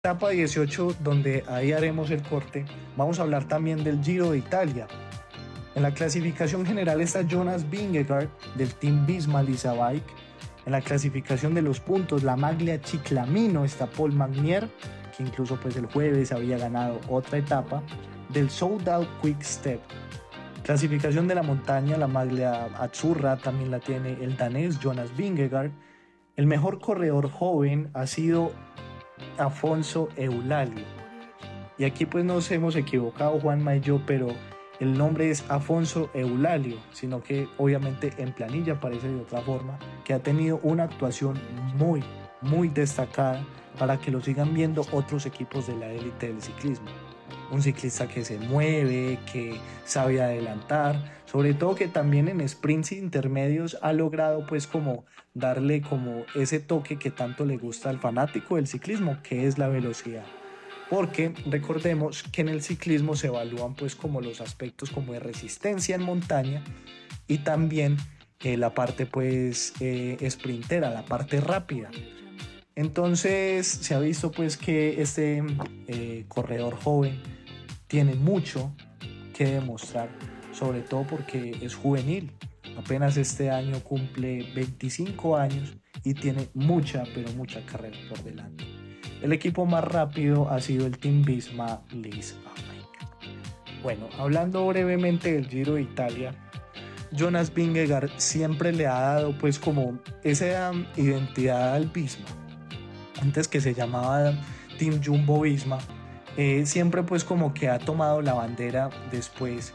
Etapa 18, donde ahí haremos el corte, vamos a hablar también del Giro de Italia. En la clasificación general está Jonas Vingegaard del Team Visma Lease Bike. En la clasificación de los puntos, la Maglia Ciclamino, está Paul Magnier, que incluso pues el jueves había ganado otra etapa, del Soudal Quick Step. Clasificación de la montaña, la Maglia Azzurra también la tiene el danés Jonas Vingegaard. El mejor corredor joven ha sido Afonso Eulalio. Y aquí pues nos hemos equivocado Juanma y yo, pero el nombre es Afonso Eulalio, sino que obviamente en planilla aparece de otra forma, que ha tenido una actuación muy destacada para que lo sigan viendo otros equipos de la élite del ciclismo. Un ciclista que se mueve, que sabe adelantar, sobre todo que también en sprints intermedios ha logrado pues como darle como ese toque que tanto le gusta al fanático del ciclismo, que es la velocidad. Porque recordemos que en el ciclismo se evalúan pues como los aspectos como de resistencia en montaña y también la parte pues sprintera, la parte rápida. Entonces se ha visto pues que este corredor joven tiene mucho que demostrar, sobre todo porque es juvenil. Apenas este año cumple 25 años y tiene mucha carrera por delante. El equipo más rápido ha sido el Team Visma Lease Bike. Bueno, hablando brevemente del Giro de Italia, Jonas Vingegaard siempre le ha dado pues como esa identidad al Visma. Antes que se llamaba Team Jumbo Visma, siempre pues como que ha tomado la bandera después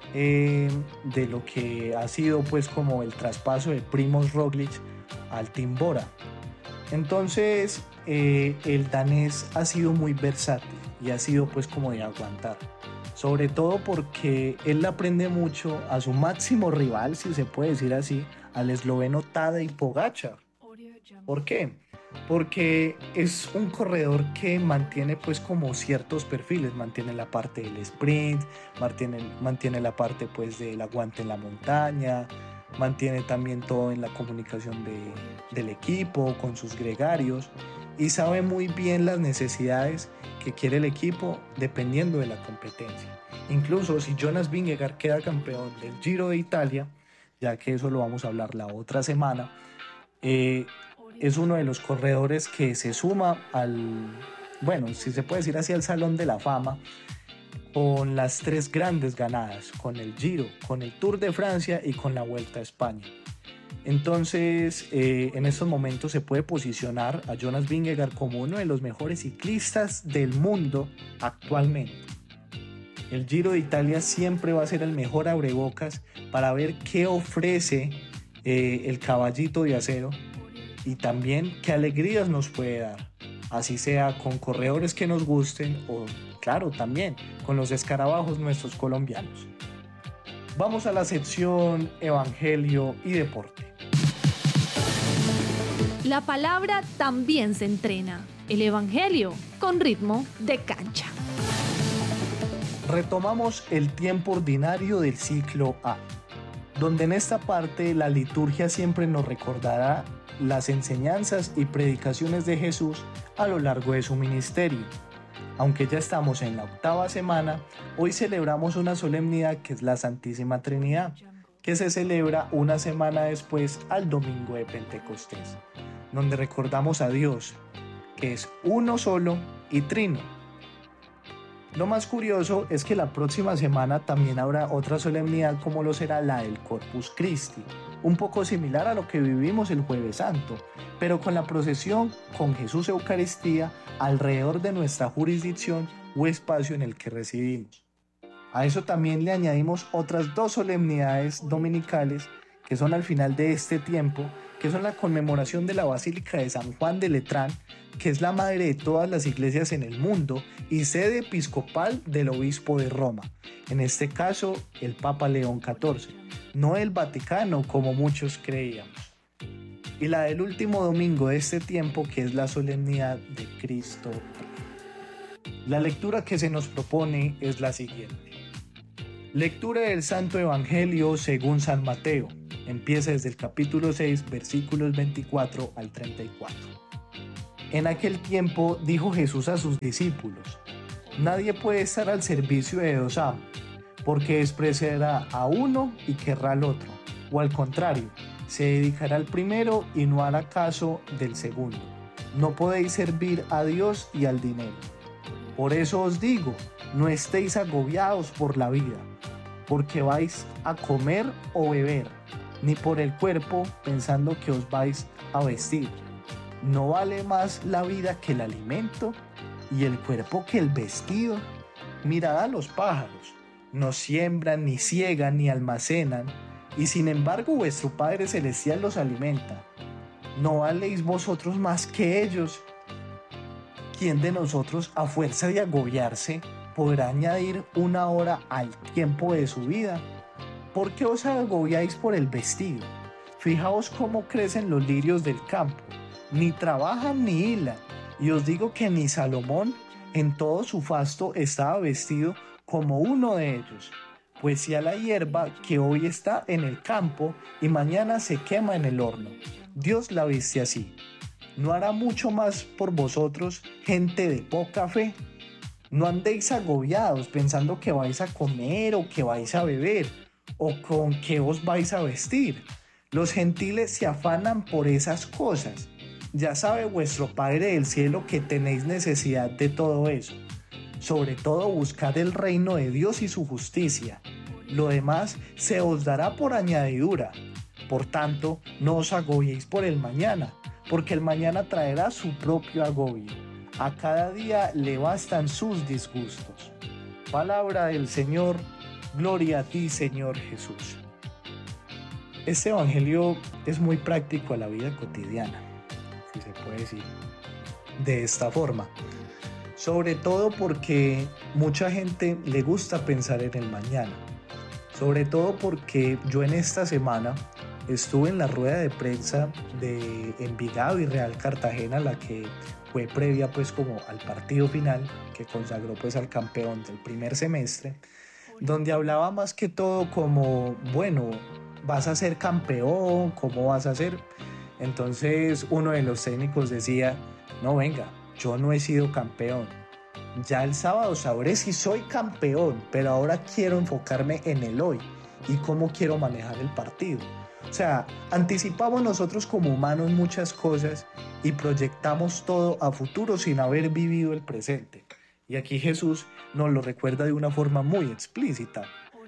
de lo que ha sido pues como el traspaso de Primož Roglič al Team Bora. Entonces el danés ha sido muy versátil y ha sido pues como de aguantar, sobre todo porque él aprende mucho a su máximo rival, si se puede decir así, al esloveno Tadej Pogačar. ¿Por qué? Porque es un corredor que mantiene pues como ciertos perfiles, mantiene la parte del sprint, mantiene la parte pues del aguante en la montaña, mantiene también todo en la comunicación del equipo con sus gregarios y sabe muy bien las necesidades que quiere el equipo dependiendo de la competencia. Incluso si Jonas Vingegaard queda campeón del Giro de Italia, ya que eso lo vamos a hablar la otra semana, es uno de los corredores que se suma bueno, si se puede decir así, al Salón de la Fama, con las tres grandes ganadas, con el Giro, con el Tour de Francia y con la Vuelta a España. Entonces, en estos momentos se puede posicionar a Jonas Vingegaard como uno de los mejores ciclistas del mundo actualmente. El Giro de Italia siempre va a ser el mejor abrebocas para ver qué ofrece el caballito de acero y también qué alegrías nos puede dar, así sea con corredores que nos gusten o, claro, también con los escarabajos nuestros colombianos. Vamos a la sección Evangelio y Deporte. La palabra también se entrena. El Evangelio con ritmo de cancha. Retomamos el tiempo ordinario del ciclo A, donde en esta parte la liturgia siempre nos recordará las enseñanzas y predicaciones de Jesús a lo largo de su ministerio. Aunque ya estamos en la octava semana, hoy celebramos una solemnidad que es la Santísima Trinidad, que se celebra una semana después al domingo de Pentecostés, donde recordamos a Dios, que es uno solo y trino. Lo más curioso es que la próxima semana también habrá otra solemnidad como lo será la del Corpus Christi, un poco similar a lo que vivimos el Jueves Santo, pero con la procesión con Jesús Eucaristía alrededor de nuestra jurisdicción o espacio en el que residimos. A eso también le añadimos otras dos solemnidades dominicales que son al final de este tiempo, que son la conmemoración de la Basílica de San Juan de Letrán, que es la madre de todas las iglesias en el mundo y sede episcopal del obispo de Roma, en este caso el Papa León XIV, no el Vaticano como muchos creíamos. Y la del último domingo de este tiempo, que es la solemnidad de Cristo Rey. La lectura que se nos propone es la siguiente. Lectura del Santo Evangelio según San Mateo. Empieza desde el capítulo 6, versículos 24 al 34. En aquel tiempo dijo Jesús a sus discípulos: nadie puede estar al servicio de dos amos, porque despreciará a uno y querrá al otro, o al contrario, se dedicará al primero y no hará caso del segundo. No podéis servir a Dios y al dinero. Por eso os digo, no estéis agobiados por la vida, porque vais a comer o beber, ni por el cuerpo, pensando que os vais a vestir. ¿No vale más la vida que el alimento y el cuerpo que el vestido? Mirad a los pájaros, no siembran, ni ciegan, ni almacenan, y sin embargo vuestro Padre Celestial los alimenta. ¿No valéis vosotros más que ellos? ¿Quién de nosotros, a fuerza de agobiarse, podrá añadir una hora al tiempo de su vida? ¿Por qué os agobiáis por el vestido? Fijaos cómo crecen los lirios del campo, ni trabajan ni hilan, y os digo que ni Salomón en todo su fasto estaba vestido como uno de ellos. Pues si a la hierba que hoy está en el campo y mañana se quema en el horno, Dios la viste así, ¿no hará mucho más por vosotros, gente de poca fe? No andéis agobiados pensando que vais a comer o que vais a beber o con qué os vais a vestir. Los gentiles se afanan por esas cosas. Ya sabe vuestro Padre del cielo que tenéis necesidad de todo eso. Sobre todo buscad el reino de Dios y su justicia. Lo demás se os dará por añadidura. Por tanto, no os agobiéis por el mañana, porque el mañana traerá su propio agobio. A cada día le bastan sus disgustos. Palabra del Señor, gloria a ti, Señor Jesús. Este evangelio es muy práctico a la vida cotidiana, si se puede decir de esta forma. Sobre todo porque mucha gente le gusta pensar en el mañana. Sobre todo porque yo en esta semana estuve en la rueda de prensa de Envigado y Real Cartagena, la que fue previa pues como al partido final que consagró pues al campeón del primer semestre, donde hablaba más que todo como, bueno, vas a ser campeón, ¿cómo vas a ser? Entonces uno de los técnicos decía, no venga, yo no he sido campeón. Ya el sábado sabré si soy campeón, pero ahora quiero enfocarme en el hoy y cómo quiero manejar el partido. O sea, anticipamos nosotros como humanos muchas cosas y proyectamos todo a futuro sin haber vivido el presente. Y aquí Jesús nos lo recuerda de una forma muy explícita.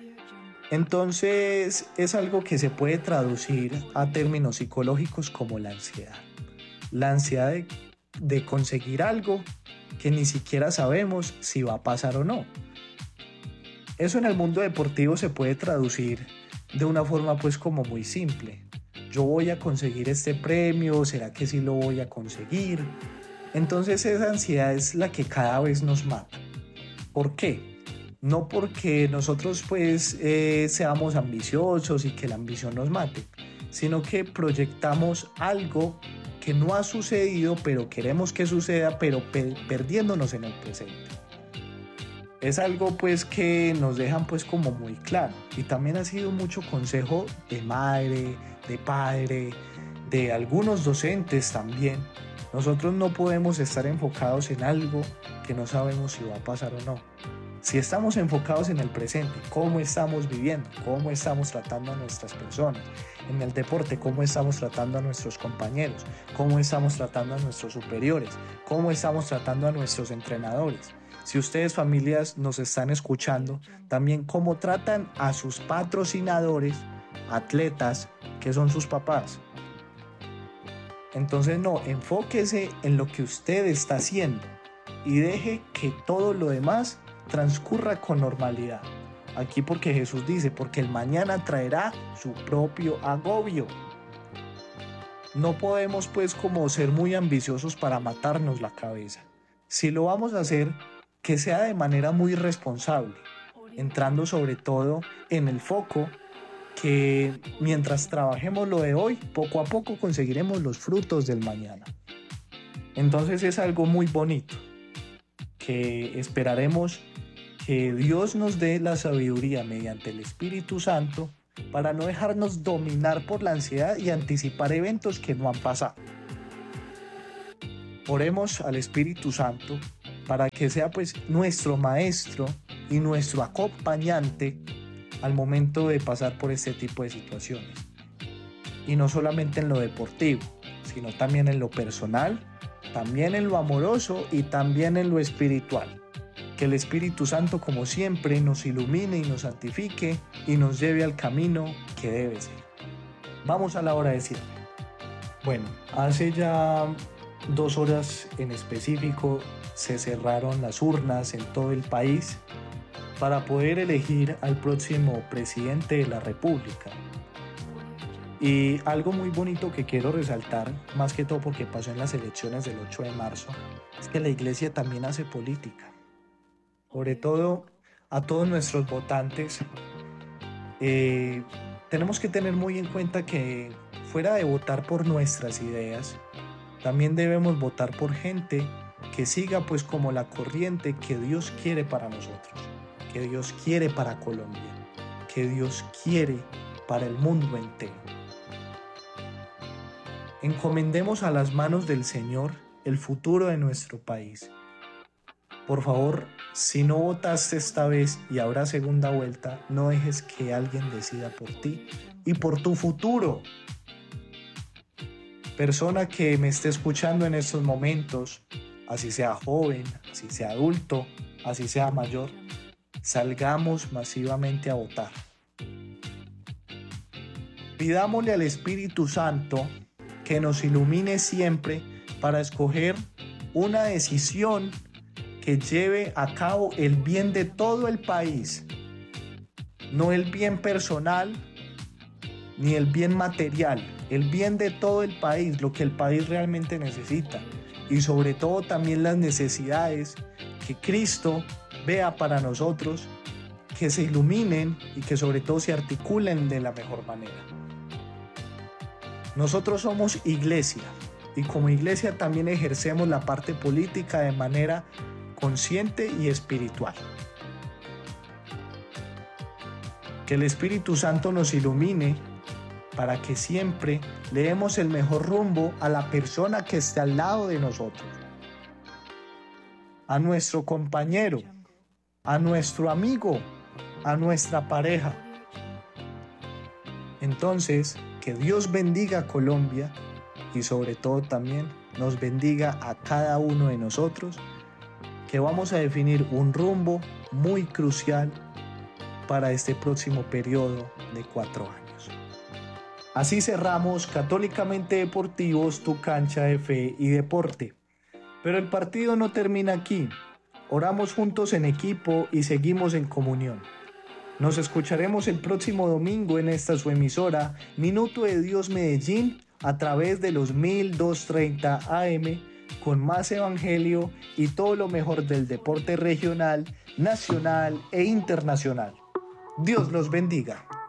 Entonces es algo que se puede traducir a términos psicológicos como la ansiedad. La ansiedad de conseguir algo que ni siquiera sabemos si va a pasar o no. Eso en el mundo deportivo se puede traducir de una forma pues como muy simple. Yo voy a conseguir este premio, ¿será que sí lo voy a conseguir? Entonces esa ansiedad es la que cada vez nos mata. ¿Por qué? No porque nosotros pues seamos ambiciosos y que la ambición nos mate, sino que proyectamos algo que no ha sucedido, pero queremos que suceda, pero perdiéndonos en el presente. Es algo pues que nos dejan pues como muy claro, y también ha sido mucho consejo de madre, de padre, de algunos docentes también. Nosotros no podemos estar enfocados en algo que no sabemos si va a pasar o no. Si estamos enfocados en el presente, cómo estamos viviendo, cómo estamos tratando a nuestras personas, en el deporte, cómo estamos tratando a nuestros compañeros, cómo estamos tratando a nuestros superiores, cómo estamos tratando a nuestros entrenadores. Si ustedes, familias, nos están escuchando, también cómo tratan a sus patrocinadores, atletas, que son sus papás. Entonces no, enfóquese en lo que usted está haciendo y deje que todo lo demás transcurra con normalidad. Aquí porque Jesús dice, porque el mañana traerá su propio agobio. No podemos pues como ser muy ambiciosos para matarnos la cabeza. Si lo vamos a hacer, que sea de manera muy responsable, entrando sobre todo en el foco que mientras trabajemos lo de hoy, poco a poco conseguiremos los frutos del mañana. Entonces es algo muy bonito, que esperaremos que Dios nos dé la sabiduría mediante el Espíritu Santo para no dejarnos dominar por la ansiedad y anticipar eventos que no han pasado. Oremos al Espíritu Santo para que sea pues nuestro maestro y nuestro acompañante al momento de pasar por este tipo de situaciones. Y no solamente en lo deportivo, sino también en lo personal, también en lo amoroso y también en lo espiritual. Que el Espíritu Santo, como siempre, nos ilumine y nos santifique y nos lleve al camino que debe ser. Vamos a la hora de cierre. Bueno, hace ya 2 horas en específico se cerraron las urnas en todo el país para poder elegir al próximo presidente de la República. Y algo muy bonito que quiero resaltar, más que todo porque pasó en las elecciones del 8 de marzo, es que la iglesia también hace política. Sobre todo a todos nuestros votantes, tenemos que tener muy en cuenta que fuera de votar por nuestras ideas, también debemos votar por gente que siga pues como la corriente que Dios quiere para nosotros, que Dios quiere para Colombia, que Dios quiere para el mundo entero. Encomendemos a las manos del Señor el futuro de nuestro país. Por favor, si no votaste esta vez y habrá segunda vuelta, no dejes que alguien decida por ti y por tu futuro. Persona que me esté escuchando en estos momentos, así sea joven, así sea adulto, así sea mayor, salgamos masivamente a votar. Pidámosle al Espíritu Santo que nos ilumine siempre para escoger una decisión que lleve a cabo el bien de todo el país, no el bien personal ni el bien material, el bien de todo el país, lo que el país realmente necesita y sobre todo también las necesidades que Cristo vea para nosotros, que se iluminen y que sobre todo se articulen de la mejor manera. Nosotros somos iglesia y como iglesia también ejercemos la parte política de manera consciente y espiritual. Que el Espíritu Santo nos ilumine para que siempre le demos el mejor rumbo a la persona que esté al lado de nosotros, a nuestro compañero, a nuestro amigo, a nuestra pareja. Entonces, que Dios bendiga a Colombia y sobre todo también nos bendiga a cada uno de nosotros, que vamos a definir un rumbo muy crucial para este próximo periodo de 4 años. Así cerramos Católicamente Deportivos, tu cancha de fe y deporte. Pero el partido no termina aquí. Oramos juntos en equipo y seguimos en comunión. Nos escucharemos el próximo domingo en esta su emisora, Minuto de Dios Medellín, a través de los 1230 AM, con más evangelio y todo lo mejor del deporte regional, nacional e internacional. Dios los bendiga.